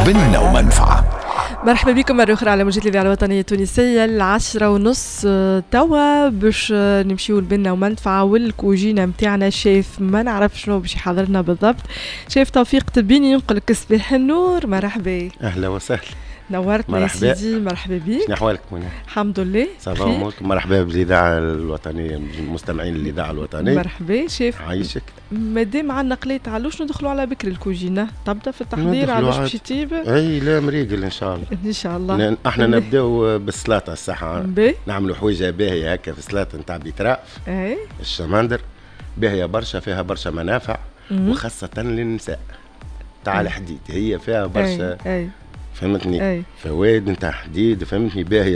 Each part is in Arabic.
بنة ومنفعة. مرحبا بكم مرة أخرى على موجة الإذاعة الوطنية التونسية 10:30 توا باش نمشيو لبنة ومنفعة والكوجينة متاعنا شيف ما نعرف شنو باش يحضرنا بالضبط. شيف توفيق تبيني ينقلك صباح النور. مرحبا. أهلا وسهلا. نورتنا يا سيدي. مرحبا بك. شنو أحوالك منى؟ الحمد لله. مرحبا بالإذاعة الوطنية، المستمعين للإذاعة الوطنية. مرحبا شيف. عايشك. مادام عندنا قلية علوش ندخلوا على بكري الكوجينة، تبدا في التحضير علوش باش يطيب؟ أي لا مريقل إن شاء الله. إن شاء الله. احنا نبداو بالسلطة الصحة. نعملوا حويجة باهية هكا في السلطة نتاع بيتراف. أي. الشمندر باهية برشا، فيها برشا منافع وخاصة للنساء. تاع الحديد هي فيها برشا. أي. فهمتني؟ أي. فوائد نتاع حديد، فهمتني؟ باهية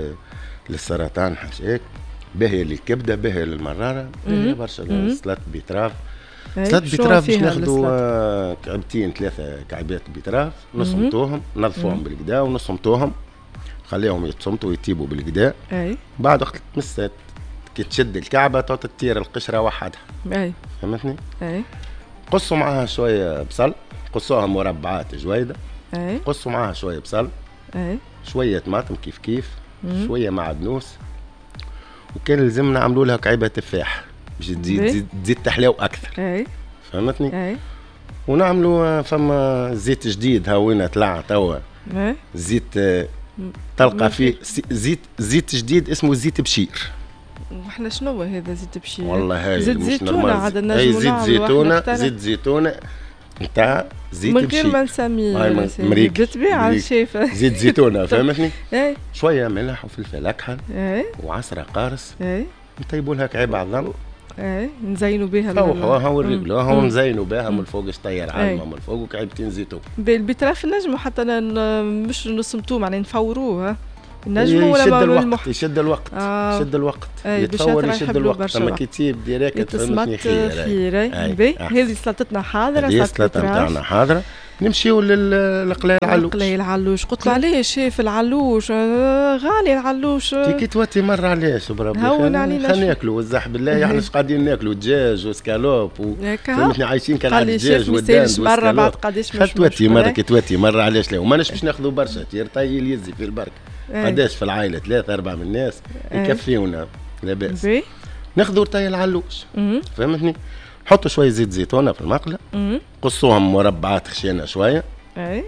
للسرطان حاشاك، باهية للكبدة، باهية للمرارة، باهية برشا. سلطة بيتراف. سلطة بيتراف باش ناخذوا كعبتين 3 كعبات بيتراف، نصهم توهم نظفوهم بالكدا ونصهم توهم خليهم يتصمتوا ويطيبوا بالكدا. اي. بعد وقت تمسها كي تشد الكعبة تطير القشرة وحدها. اي. فهمتني؟ اي. قصوا معاها شوية بصل، قصوها مربعات جويدة. اي. قصوا معاها شوية بصل. اي. شوية طماطم كيف شوية معدنوس، وكان لازم نعملوا لها كعيبة تفاح باش تزيد تحلاو أكثر. اي. فهمتني؟ اي. ونعملوا فما زيت جديد هاوينا طلع توا. اي. زيت تلقى فيه زيت جديد اسمه زيت بشير. واحنا شنو هذا زيت بشير؟ والله هاي زيت زيتونة عاد نجمو اي زيت زيتونة نتاع زيت من بشير غير ما نسميه بالطبيعة الشيف. زيت زيتونة. فهمتني؟ اي. شوية ملح وفلفل أكحل. اي. وعصرة قارص. اي. نطيبوا لها كعيب عظم. اي. نزينوا بها فوحوها ونرجلوها ونزينوا بها من الفوق طير علمها من الفوق وكعيبتين زيتون. بالبيتراف نجموا حتى مش نصمتوه معناها نفوروها. نجموا ولا يشد الوقت. يشد الوقت يتفور يشد الوقت. اما كي تسيب ديريكت فهمتني خير. هذه سلطتنا حاضرة. هذه سلطة نتاعنا حاضرة. نمشيو للقلاي العلوش. القلاي العلوش قلت له علاش شيف العلوش غالي العلوش كي توتي مرة علاش بربي هون علينا خلينا ناكلوا والزح بالله. احنا قاعدين ناكلوا دجاج وسكالوب فهمتني عايشين كان على الدجاج والدجاج مرة بعد قداش مش توتي مرة كي توتي مرة علاش لا وما باش ناخذوا برشا تيرطي يزي في البرك. قداش في العائلة 3-4 من الناس يكفيونا لاباس. ناخذوا رطي العلوش. فهمتني؟ حطوا شوية زيت زيتونة في المقلة. قصوهم مربعات خشينة شوية. اي.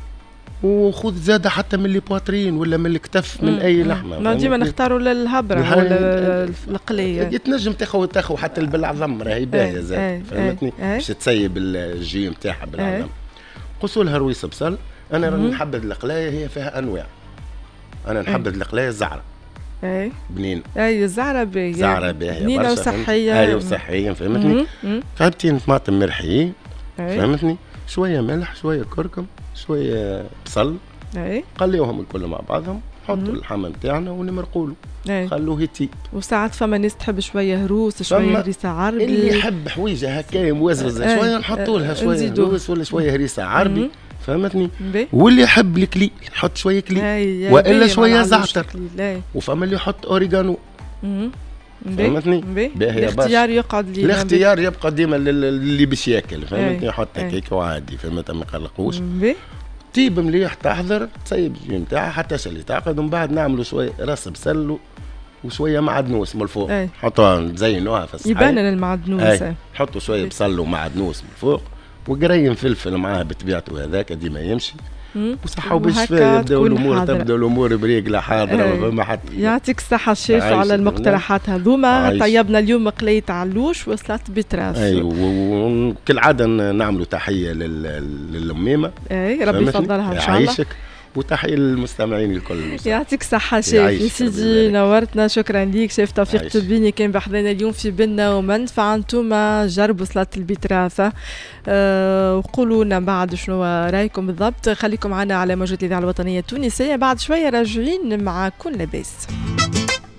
وخذ زادة حتى من البواترين ولا من الكتف من أي لحمة. ما ديما نختاروا للهبرة ولا القلية. يتنجم تاخذ حتى بالعظم راهي باهية زاد. فهمتني؟ باش تسيب الجي نتاعها بالعظم. قصوا لها رويس بصل. أنا راني نحبذ القلاية هي فيها أنواع. أنا نحبذ القلاية الزعرة. اي. بنين. اي الزعرة باهية. زعرة باهية. بنينة وصحية. اي وصحية. فهمتني؟ كعبتين طماطم مرحيين. فهمتني؟ شوية ملح، شوية كركم، شوية بصل. اي. قليوهم الكل مع بعضهم، حطوا اللحم نتاعنا ونمرقولو. خلوه يطيب. وساعات فما ناس تحب شوية هروس، شوية هريسة عربي. اللي يحب حويجة هكايا موزوزة شوية نحطوا لها شوية هروس ولا شوية هريسة عربي. فهمتني؟ واللي يحب الكلي يحط شوية كلي وإلا شوية زعتر. وفما اللي يحط أوريغانو. فهمتني؟ الاختيار يقعد لي. الاختيار يبقى ديما اللي باش ياكل. فهمتني؟ يحط هكاك وعادي. فهمت؟ ما يقلقوش. طيب مليح تحضر تسيب الجي نتاعها حتى اللي تعقد ومن بعد نعملوا شوية راس بسل وشوية معدنوس من الفوق. حطوها نزينوها في الصحين. يبان المعدنوس. حطوا شوية بسل ومعدنوس من فوق وقريم فلفل معاه بطبيعته هذاك ديما يمشي. وصحة وبالشفاء يبداو الامور تبدا الامور بريقله حاضره وفما حتى. يعطيك الصحه الشيف على المقترحات هذوما. طيبنا اليوم قلية علوش وسلطة بيتراف. اي وكل عاده نعملوا تحيه للميمه. اي ربي يفضلها ان شاء الله. وتحيه للمستمعين الكل. يعطيك الصحة شيف. يا سيدي نورتنا. شكرا ليك شيف توفيق تبيني كان بحضرنا اليوم في بنة ومنفعة. انتوما جربوا سلطة البيترافة وقولوا لنا بعد شنو رايكم بالضبط. خليكم معنا على موجة الإذاعة الوطنية التونسية. بعد شوية راجعين مع كل لاباس.